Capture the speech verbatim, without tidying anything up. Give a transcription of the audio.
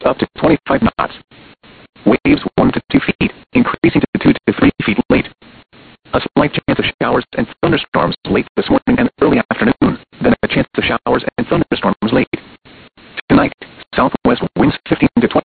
up to twenty-five knots. Waves one to two feet, increasing to two to three feet late. A slight chance of showers and thunderstorms late this morning and early afternoon, then a chance of showers and thunderstorms late. Tonight, southwest winds fifteen to twenty.